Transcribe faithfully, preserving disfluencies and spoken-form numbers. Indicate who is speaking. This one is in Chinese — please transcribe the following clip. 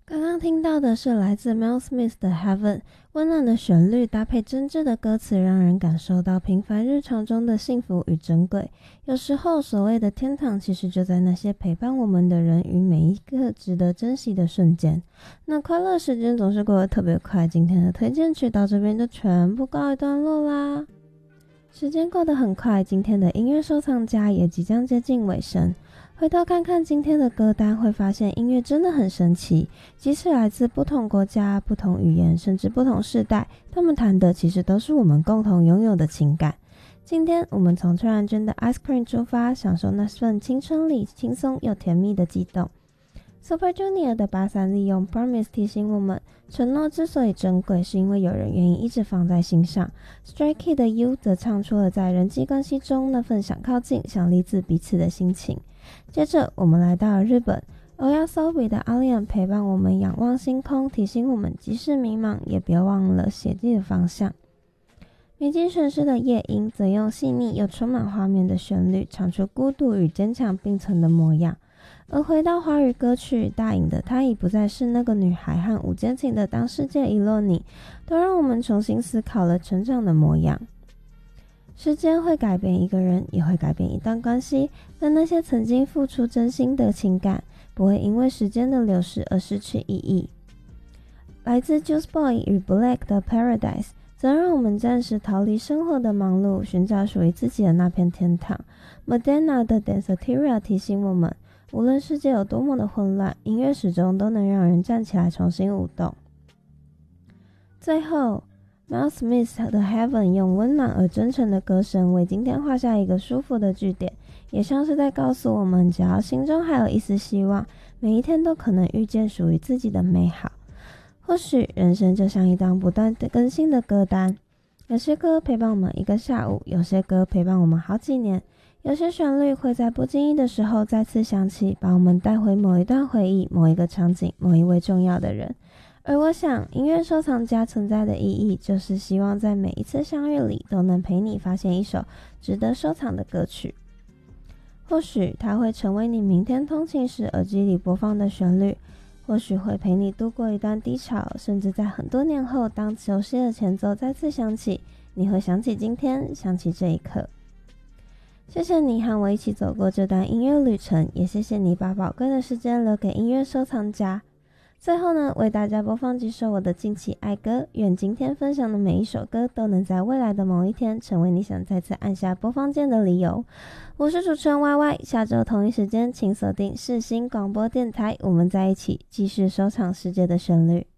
Speaker 1: 刚刚听到的是来自 Mel Smith 的 Heaven， 温暖的旋律搭配真挚的歌词，让人感受到平凡日常中的幸福与珍贵。有时候所谓的天堂，其实就在那些陪伴我们的人与每一个值得珍惜的瞬间。那快乐时间总是过得特别快，今天的推荐曲到这边就全部告一段落啦。时间过得很快，今天的音乐收藏家也即将接近尾声。回头看看今天的歌单，会发现音乐真的很神奇，即使来自不同国家、不同语言，甚至不同世代，他们谈的其实都是我们共同拥有的情感。今天我们从崔然娟的 Ice Cream 出发，享受那份青春里轻松又甜蜜的悸动。Super Junior 的八三利用 Promise 提醒我们，承诺之所以珍贵，是因为有人愿意一直放在心上。Stray Kids 的 You 则唱出了在人际关系中那份想靠近、想离自彼此的心情。接着我们来到了日本， Oyasobi 的 Alien 陪伴我们仰望星空，提醒我们即使迷茫也别忘了写记的方向。米津玄师的夜莺则用细腻又充满画面的旋律，唱出孤独与坚强并存的模样。而回到华语歌曲，大颖的她已不再是那个女孩和吴坚情的当世界遗落你，都让我们重新思考了成长的模样。时间会改变一个人，也会改变一段关系，但那些曾经付出真心的情感，不会因为时间的流逝而失去意义。来自 Juice boy 与 Black 的 Paradise 则让我们暂时逃离生活的忙碌，寻找属于自己的那片天堂。 Madonna 的 Danceteria 提醒我们，无论世界有多么的混乱，音乐始终都能让人站起来重新舞动。最后Mel Smith 的 Heaven 用温暖而真诚的歌声为今天画下一个舒服的句点，也像是在告诉我们，只要心中还有一丝希望，每一天都可能遇见属于自己的美好。或许人生就像一张不断更新的歌单，有些歌陪伴我们一个下午，有些歌陪伴我们好几年，有些旋律会在不经意的时候再次响起，把我们带回某一段回忆、某一个场景、某一位重要的人。而我想，音乐收藏家存在的意义，就是希望在每一次相遇里，都能陪你发现一首值得收藏的歌曲。或许它会成为你明天通勤时耳机里播放的旋律，或许会陪你度过一段低潮，甚至在很多年后，当熟悉的前奏再次响起，你会想起今天，想起这一刻。谢谢你和我一起走过这段音乐旅程，也谢谢你把宝贵的时间留给音乐收藏家。最后呢，为大家播放几首我的近期爱歌，愿今天分享的每一首歌都能在未来的某一天成为你想再次按下播放键的理由。我是主持人 Y Y， 下周同一时间请锁定世新广播电台，我们在一起继续收藏世界的旋律。